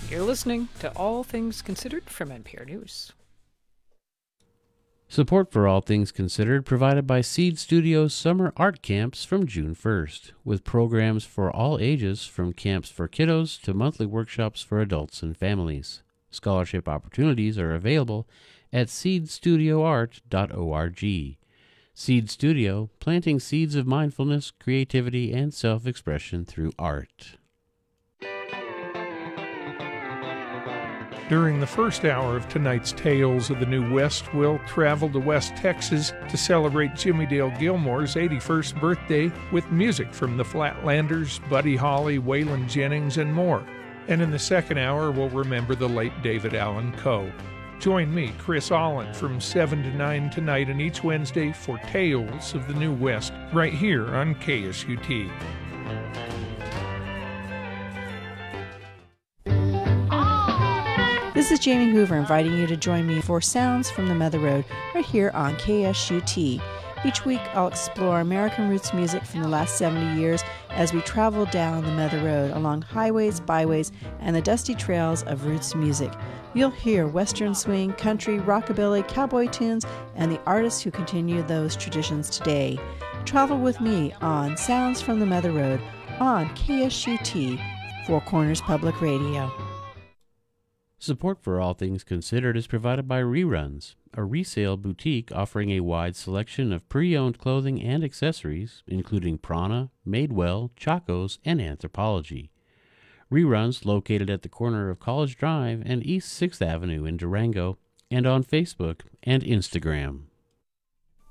You're listening to All Things Considered from NPR News. Support for All Things Considered provided by Seed Studio's summer art camps from June 1st, with programs for all ages from camps for kiddos to monthly workshops for adults and families. Scholarship opportunities are available at seedstudioart.org. Seed Studio, planting seeds of mindfulness, creativity, and self-expression through art. During the first hour of tonight's Tales of the New West, we'll travel to West Texas to celebrate Jimmie Dale Gilmore's 81st birthday with music from the Flatlanders, Buddy Holly, Waylon Jennings, and more. And in the second hour, we'll remember the late David Allan Coe. Join me, Chris Allen, from 7 to 9 tonight and each Wednesday for Tales of the New West, right here on KSUT. This is Jamie Hoover inviting you to join me for Sounds from the Mother Road right here on KSUT. Each week I'll explore American roots music from the last 70 years as we travel down the Mother Road along highways, byways, and the dusty trails of roots music. You'll hear Western swing, country, rockabilly, cowboy tunes, and the artists who continue those traditions today. Travel with me on Sounds from the Mother Road on KSUT, Four Corners Public Radio. Support for All Things Considered is provided by Reruns, a resale boutique offering a wide selection of pre-owned clothing and accessories, including prana, Madewell, Chacos, and Anthropologie. Reruns located at the corner of College Drive and East 6th Avenue in Durango, and on Facebook and Instagram.